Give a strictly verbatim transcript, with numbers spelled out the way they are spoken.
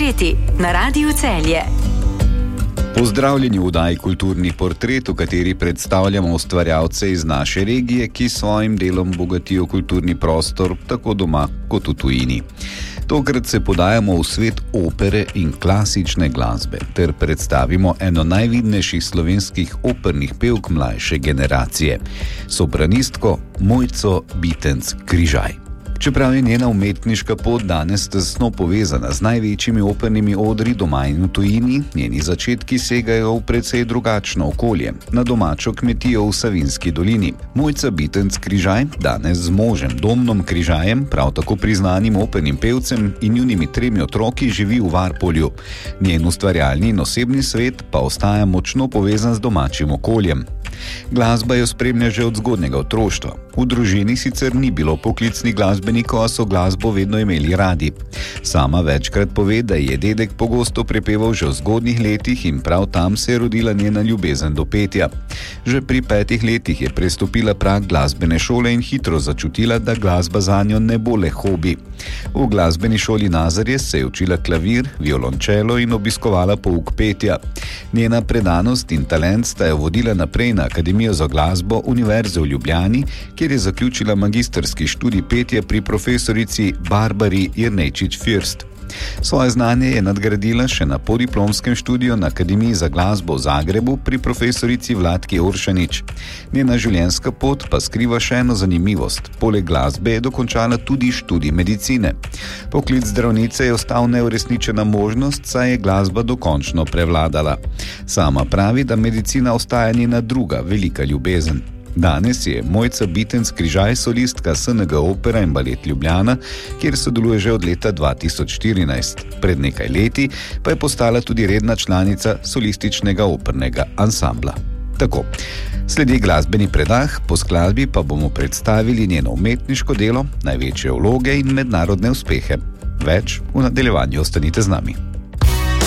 Portreti na Radiu Celje. Pozdravljeni v oddaji Kulturni portret, v kateri predstavljamo ustvarjalce iz naše regije, ki svojim delom bogatijo kulturni prostor tako doma kot v tujini. Tokrat se podajamo v svet opere in klasične glasbe ter predstavimo eno najvidnejših slovenskih opernih pevk mlajše generacije, sopranistko Mojco Bitenc-Križaj. Čeprav je njena umetniška pot danes tesno povezana z največjimi opernimi odri doma in v tujini, njeni začetki segajo v precej drugačno okolje, na domačo kmetijo v Savinjski dolini. Mojca Bitenc-Križaj danes z možem Domnom Križajem, prav tako priznanim opernim pevcem in njunimi tremi otroki, živi v Varpolju. Njen ustvarjalni in osebni svet pa ostaja močno povezan z domačim okoljem. Glasba jo spremlja že od zgodnjega otroštva. V družini sicer ni bilo poklicnih glasbenikov, a so glasbo vedno imeli radi. Sama večkrat pove, da je dedek pogosto prepeval že v zgodnjih letih in prav tam se je rodila njena ljubezen do petja. Že pri petih letih je prestopila prag glasbene šole in hitro začutila, da glasba zanjo ne bo le hobi. V glasbeni šoli Nazarjes se je učila klavir, violončelo in obiskovala pouk petja. Njena predanost in talent sta jo vodila naprej na Akademijo za glasbo Univerze v Ljubljani, kjer je zaključila magistrski študij petja pri profesorici Barbari Jernejčič-First. Svoje znanje je nadgradila še na podiplomskem študiju na Akademiji za glasbo v Zagrebu pri profesorici Vlatki Oršanič. Njena življenjska pot pa skriva še eno zanimivost. Poleg glasbe je dokončala tudi študij medicine. Poklic zdravnice je ostal neuresničena možnost, saj je glasba dokončno prevladala. Sama pravi, da medicina ostaja njena druga velika ljubezen. Danes je Mojca Bitenc-Križaj solistka S N G Opera in Balet Ljubljana, kjer sodeluje že od leta dva tisoč štirinajst. Pred nekaj leti pa je postala tudi redna članica solističnega opernega ansambla. Tako, sledi glasbeni predah, po skladbi pa bomo predstavili njeno umetniško delo, največje vloge in mednarodne uspehe. Več v nadaljevanju, ostanite z nami.